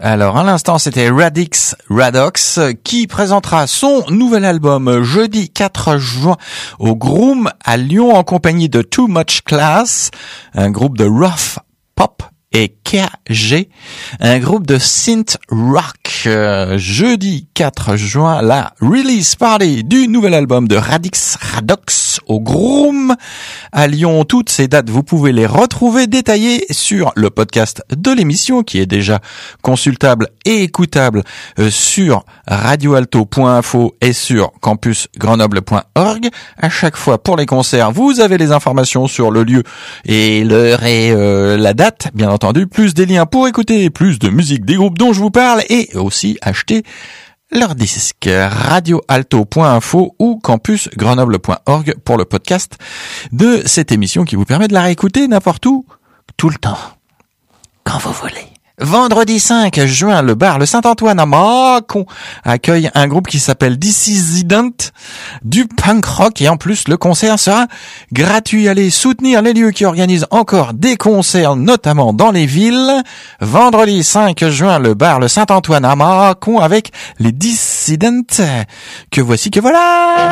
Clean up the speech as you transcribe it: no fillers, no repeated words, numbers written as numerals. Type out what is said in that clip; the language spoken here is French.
Alors, à l'instant, c'était Radox qui présentera son nouvel album jeudi 4 juin au Groom à Lyon en compagnie de Too Much Class, un groupe de rough pop, et KG, un groupe de synth rock. Jeudi 4 juin, la release party du nouvel album de Radox au Groom à Lyon. Toutes ces dates, vous pouvez les retrouver détaillées sur le podcast de l'émission qui est déjà consultable et écoutable sur radioalto.info et sur campusgrenoble.org. À chaque fois pour les concerts, vous avez les informations sur le lieu et l'heure et la date, bien entendu, plus des liens pour écouter plus de musique des groupes dont je vous parle et aussi acheter leurs disques. radioalto.info ou campusgrenoble.org pour le podcast de cette émission qui vous permet de la réécouter n'importe où, tout le temps, quand vous voulez. Vendredi 5 juin, le bar Le Saint-Antoine à Mâcon accueille un groupe qui s'appelle Dissident, du punk rock, et en plus le concert sera gratuit. Allez soutenir les lieux qui organisent encore des concerts, notamment dans les villes. Vendredi 5 juin, le bar Le Saint-Antoine à Mâcon avec les Dissident, que voici, que voilà.